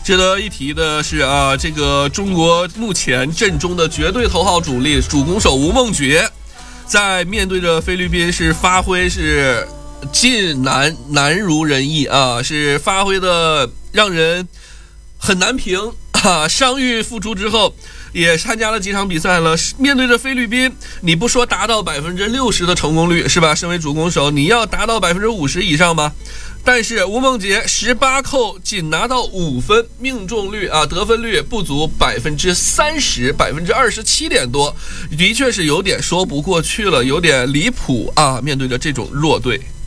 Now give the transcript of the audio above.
值得一提的是啊，这个中国目前阵中的绝对头号主力主攻手吴梦觉，在面对着菲律宾是发挥是尽难如人意啊，是发挥的让人很难评啊。伤愈复出之后，也参加了几场比赛了。面对着菲律宾，你不说达到60%的成功率是吧？身为主攻手，你要达到50%以上吧。但是吴梦洁18扣仅拿到5分，命中率啊得分率不足30%，27点多，的确是有点说不过去了，有点离谱啊！面对着这种弱队。